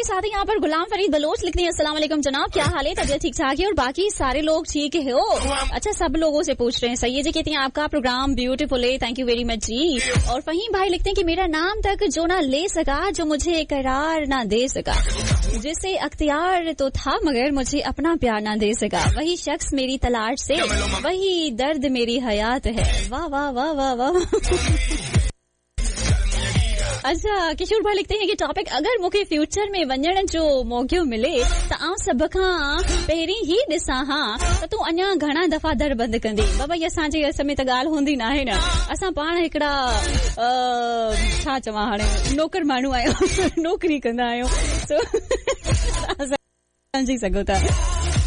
के साथ ही यहाँ पर गुलाम फरीद बलोच लिखते हैं अस्सलाम वालेकुम जनाब, क्या हाल है, तबीयत ठीक ठाक है और बाकी सारे लोग ठीक है हो? अच्छा, सब लोगों से पूछ रहे हैं। सही है जी, कहती हैं आपका प्रोग्राम ब्यूटीफुल है, थैंक यू वेरी मच जी। और फहीम भाई लिखते हैं कि मेरा नाम तक जो ना ले सका, जो मुझे करार ना दे सका, जिसे अख्तियार तो था मगर मुझे अपना प्यार ना दे सका, वही शख्स मेरी तलाश से, वही दर्द मेरी हयात है। वाह वाह वाह वाह वाह। अच्छा, किशोर भाई लिखते हैं कि टॉपिक अगर मूंखे फ्यूचर में वञण जो मौको मिले त आउं सभ खां पहिरीं ही ॾिसां हा त तूं अञा घणा दफ़ा दर बंदि कंदी। बाबा ये असांजे समय त ॻाल्हि हूंदी न आहे न, असां पाण हिकिड़ा छा चवां हाणे नौकर माण्हू आहियूं, नौकरी कंदा आहियूं, समझी सघो था।